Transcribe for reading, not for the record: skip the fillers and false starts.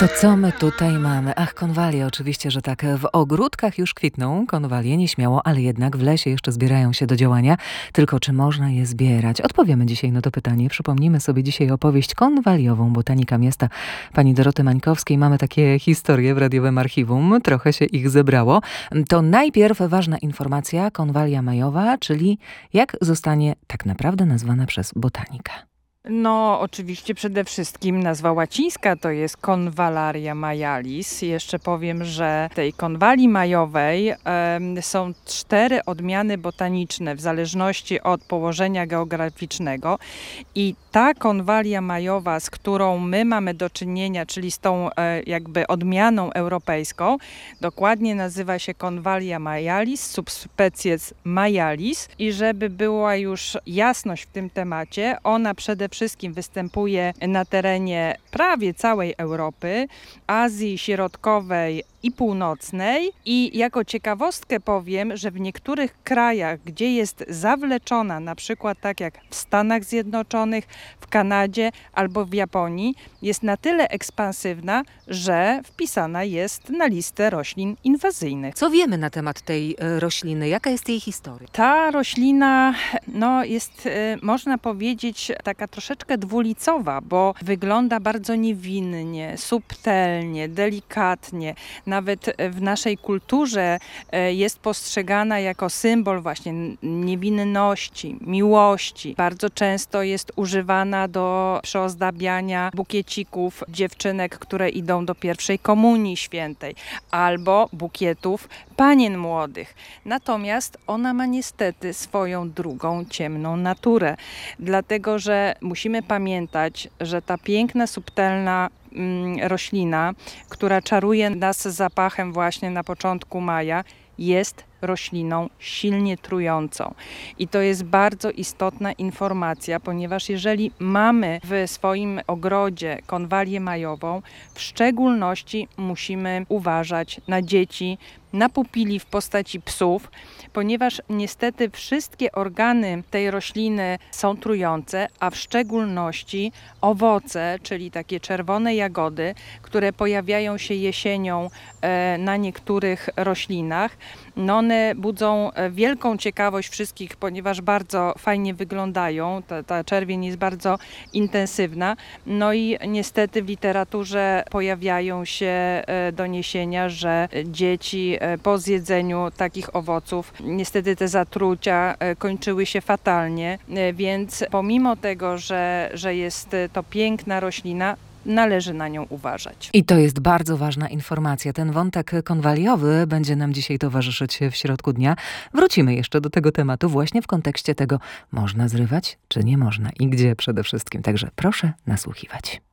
To co my tutaj mamy? Ach, konwalie, oczywiście, że tak. W ogródkach już kwitną konwalie, nieśmiało, ale jednak w lesie jeszcze zbierają się do działania. Tylko czy można je zbierać? Odpowiemy dzisiaj na to pytanie. Przypomnimy sobie dzisiaj opowieść konwaliową botanika miasta pani Doroty Mańkowskiej. Mamy takie historie w radiowym archiwum. Trochę się ich zebrało. To najpierw ważna informacja, konwalia majowa, czyli jak zostanie tak naprawdę nazwana przez botanika. No, oczywiście przede wszystkim nazwa łacińska to jest Convallaria majalis. Jeszcze powiem, że tej konwalii majowej są 4 odmiany botaniczne w zależności od położenia geograficznego i ta konwalia majowa, z którą my mamy do czynienia, czyli z tą jakby odmianą europejską, dokładnie nazywa się Convalia majalis, subspecies majalis i żeby była już jasność w tym temacie, ona przede wszystkim występuje na terenie prawie całej Europy, Azji Środkowej i Północnej i jako ciekawostkę powiem, że w niektórych krajach, gdzie jest zawleczona, na przykład tak jak w Stanach Zjednoczonych, w Kanadzie albo w Japonii, jest na tyle ekspansywna, że wpisana jest na listę roślin inwazyjnych. Co wiemy na temat tej rośliny? Jaka jest jej historia? Ta roślina jest, można powiedzieć, taka troszeczkę dwulicowa, bo wygląda bardzo niewinnie, subtelnie, delikatnie. Nawet w naszej kulturze jest postrzegana jako symbol właśnie niewinności, miłości. Bardzo często jest używana do przyozdabiania bukiecików dziewczynek, które idą do pierwszej komunii świętej, albo bukietów panien młodych. Natomiast ona ma niestety swoją drugą, ciemną naturę. Dlatego, że musimy pamiętać, że ta piękna, subtelna roślina, która czaruje nas zapachem właśnie na początku maja, jest rośliną silnie trującą. I to jest bardzo istotna informacja, ponieważ jeżeli mamy w swoim ogrodzie konwalię majową, w szczególności musimy uważać na dzieci, na pupili w postaci psów, ponieważ niestety wszystkie organy tej rośliny są trujące, a w szczególności owoce, czyli takie czerwone jagody, które pojawiają się jesienią na niektórych roślinach. One budzą wielką ciekawość wszystkich, ponieważ bardzo fajnie wyglądają. Ta czerwień jest bardzo intensywna. No i niestety w literaturze pojawiają się doniesienia, że dzieci po zjedzeniu takich owoców, niestety te zatrucia kończyły się fatalnie, więc pomimo tego, że jest to piękna roślina, należy na nią uważać. I to jest bardzo ważna informacja. Ten wątek konwaliowy będzie nam dzisiaj towarzyszyć w środku dnia. Wrócimy jeszcze do tego tematu właśnie w kontekście tego, można zrywać, czy nie można i gdzie przede wszystkim. Także proszę nasłuchiwać.